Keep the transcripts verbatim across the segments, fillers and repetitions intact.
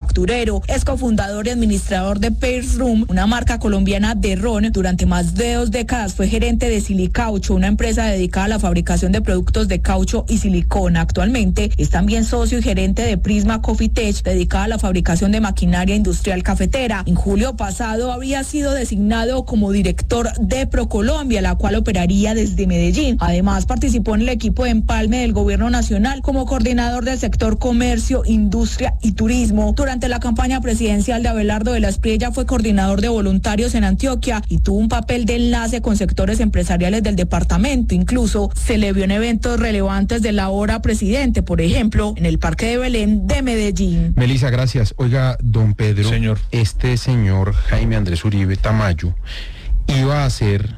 manufacturero. Es cofundador y administrador de Pace Room, una marca colombiana de ron. Durante más de dos décadas fue gerente de Silicaucho, una empresa dedicada a la fabricación de productos de caucho y silicona. Actualmente es también socio y gerente de Prisma Coffee Tech, dedicada a la fabricación de maquinaria industrial cafetera. En julio pasado había sido designado como director de ProColombia, la cual operaría desde Medellín. Además, participó en el equipo de empalme del gobierno nacional como coordinador del sector comercio, industria y turismo. Durante la campaña presidencial de Abelardo de la Espriella fue coordinador de voluntarios en Antioquia y tuvo un papel de enlace con sectores empresariales del departamento. Incluso se le vio en eventos relevantes del ahora presidente, por ejemplo, en el Parque de Belén de Medellín. Melissa, gracias. Oiga, don Pedro, señor. este señor Jaime Andrés Uribe Tamayo iba a ser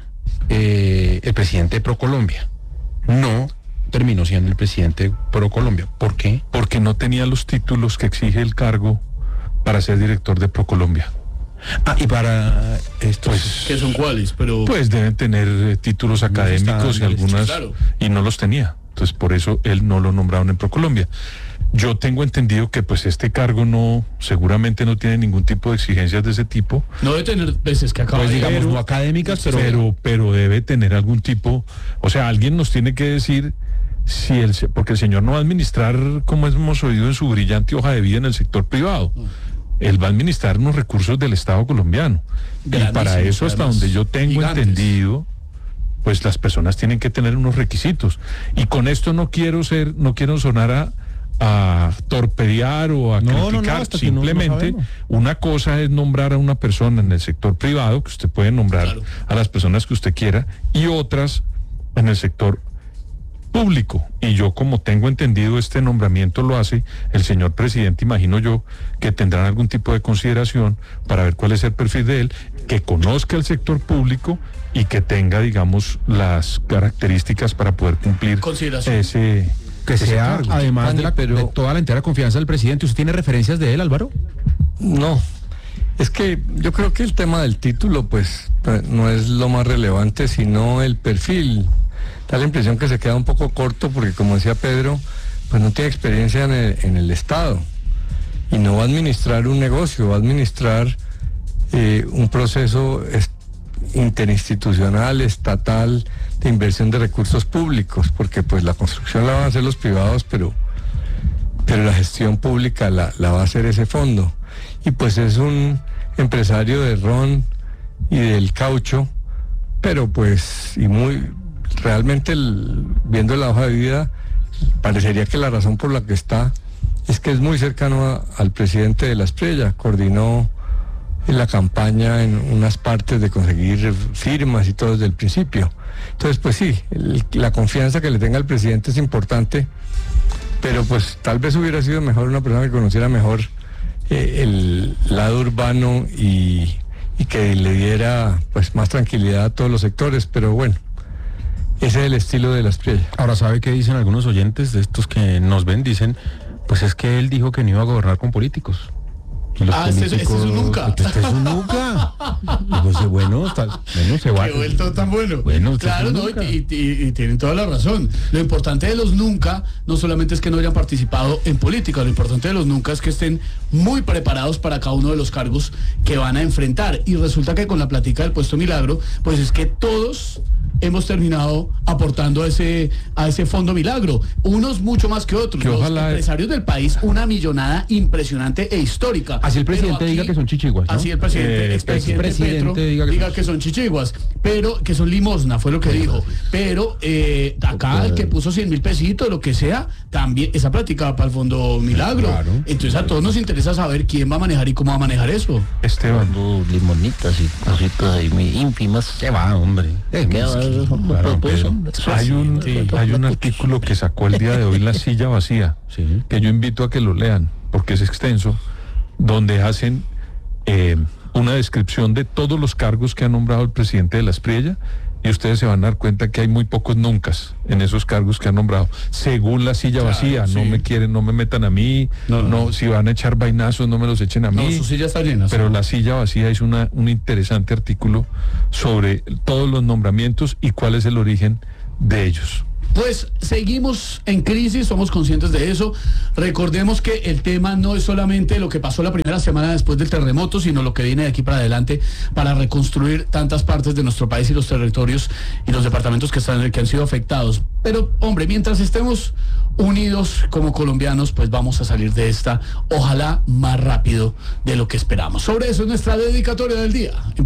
eh, el presidente de ProColombia. No terminó siendo el presidente de ProColombia. ¿Por qué? Porque no tenía los títulos que exige el cargo para ser director de ProColombia. Ah, y para estos... Pues, ¿qué son cuáles? Pero... pues deben tener eh, títulos académicos y algunas... Claro. Y no los tenía. Entonces, por eso él no lo nombraron en ProColombia. Yo tengo entendido que pues este cargo no, seguramente no tiene ningún tipo de exigencias de ese tipo. No debe tener veces que acaba Pues de... digamos, pero, no académicas, pero... pero... Pero debe tener algún tipo... O sea, alguien nos tiene que decir si el... Porque el señor no va a administrar, como hemos oído en su brillante hoja de vida, en el sector privado. No. Él va a administrar unos recursos del Estado colombiano. Y para eso, hasta donde yo tengo gigantes. entendido, pues las personas tienen que tener unos requisitos. Y con esto no quiero ser, no quiero sonar a, a torpedear o a no, criticar. No, no, simplemente no, no una cosa es nombrar a una persona en el sector privado, que usted puede nombrar claro. a las personas que usted quiera, y otras en el sector público. Y yo, como tengo entendido, este nombramiento lo hace el señor presidente. Imagino yo que tendrán algún tipo de consideración para ver cuál es el perfil de él, que conozca el sector público y que tenga, digamos, las características para poder cumplir ese... Que sea, cargo. además Pani, de, la, pero... de toda la entera confianza del presidente. ¿Usted tiene referencias de él, Álvaro? No. Es que yo creo que el tema del título, pues, no es lo más relevante, sino el perfil. Da la impresión que se queda un poco corto porque, como decía Pedro, pues no tiene experiencia en el, en el Estado y no va a administrar un negocio, va a administrar eh, un proceso est- interinstitucional, estatal, de inversión de recursos públicos, porque pues la construcción la van a hacer los privados, pero, pero la gestión pública la, la va a hacer ese fondo. Y pues es un empresario de ron y del caucho, pero pues, y muy... Realmente, el, viendo la hoja de vida, parecería que la razón por la que está es que es muy cercano a, al presidente de la Espriella. Coordinó en la campaña en unas partes de conseguir firmas y todo desde el principio. Entonces, pues sí, el, la confianza que le tenga al presidente es importante, pero pues tal vez hubiera sido mejor una persona que conociera mejor eh, el lado urbano y, y que le diera pues más tranquilidad a todos los sectores, pero bueno. Ese es el estilo de la Espriella. Ahora, ¿sabe qué dicen algunos oyentes de estos que nos ven? Dicen, pues es que él dijo que no iba a gobernar con políticos. Ah, ese, ese es un nunca. Este es un nunca. Pues bueno, está, bueno, se va. Qué vuelto tan bueno. Bueno, claro, no, y, y, y tienen toda la razón. Lo importante de los nunca no solamente es que no hayan participado en política, lo importante de los nunca es que estén muy preparados para cada uno de los cargos que van a enfrentar. Y resulta que con la plática del puesto Milagro, pues es que todos hemos terminado aportando a ese, a ese fondo Milagro, unos mucho más que otros. Que los ojalá... empresarios del país, una millonada impresionante e histórica. Así el presidente aquí, diga que son chichiguas, ¿no? Así el presidente, eh, expresidente presidente Petro diga, que, diga que son chichiguas, pero que son limosna, fue lo que dijo. Pero eh, acá el que puso cien mil pesitos, lo que sea, también esa plática va para el fondo Milagro. Claro. Entonces a todos nos interesa saber quién va a manejar y cómo va a manejar eso. Esteban. Limonitas y cositas ahí muy ínfimas. Se va, hombre. Eh, ¿Qué va? Claro, hay un sí. hay un artículo que sacó el día de hoy La Silla Vacía, sí. que yo invito a que lo lean, porque es extenso, donde hacen eh, una descripción de todos los cargos que ha nombrado el presidente de la Espriella, y ustedes se van a dar cuenta que hay muy pocos nuncas en esos cargos que ha nombrado, según La Silla claro, Vacía. Sí. No me quieren, no me metan a mí, no, no, no, si van a echar vainazos, no me los echen a mí. No, su silla está llena. Pero sí. La Silla Vacía es una, un interesante artículo sobre todos los nombramientos y cuál es el origen de ellos. Pues seguimos en crisis, somos conscientes de eso. Recordemos que el tema no es solamente lo que pasó la primera semana después del terremoto, sino lo que viene de aquí para adelante para reconstruir tantas partes de nuestro país y los territorios y los departamentos que, están, que han sido afectados. Pero, hombre, mientras estemos unidos como colombianos, pues vamos a salir de esta, ojalá más rápido de lo que esperamos. Sobre eso es nuestra dedicatoria del día.